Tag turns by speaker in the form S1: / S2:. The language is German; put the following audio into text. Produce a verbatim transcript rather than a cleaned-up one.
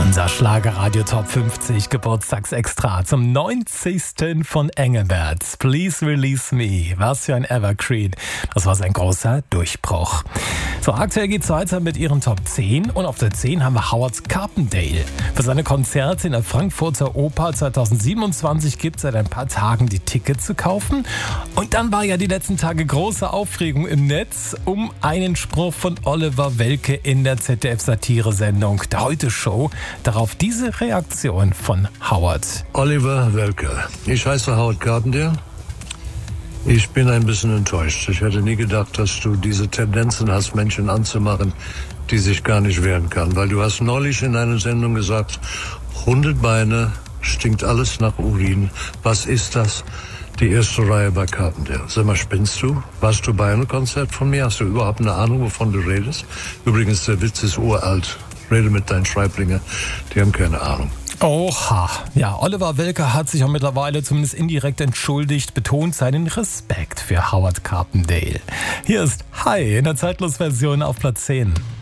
S1: Unser Schlagerradio Top fünfzig Geburtstagsextra zum neunzigsten von Engelbert. Please Release Me. Was für ein Evergreen. Das war sein großer Durchbruch. So, aktuell geht's weiter mit ihren Top zehn und auf der zehn haben wir Howard Carpendale. Für seine Konzerte in der Frankfurter Oper zweitausendsiebenundzwanzig gibt es seit ein paar Tagen die Tickets zu kaufen. Und dann war ja die letzten Tage große Aufregung im Netz um einen Spruch von Oliver Welke in der Z D F-Satire-Sendung der Heute-Show. Darauf diese Reaktion von Howard.
S2: Oliver Welke. Ich heiße Howard Carpendale. Ich bin ein bisschen enttäuscht. Ich hätte nie gedacht, dass du diese Tendenzen hast, Menschen anzumachen, die sich gar nicht wehren kann. Weil du hast neulich in einer Sendung gesagt, Hundebeine, stinkt alles nach Urin. Was ist das? Die erste Reihe bei Carpendale. Sag mal, spinnst du? Warst du bei einem Konzert von mir? Hast du überhaupt eine Ahnung, wovon du redest? Übrigens, der Witz ist uralt. Rede mit deinen Schreiblingen, die haben keine Ahnung.
S1: Oha. Ja, Oliver Welke hat sich auch mittlerweile zumindest indirekt entschuldigt, betont seinen Respekt für Howard Carpendale. Hier ist Hi in der Zeitlos-Version auf Platz zehn.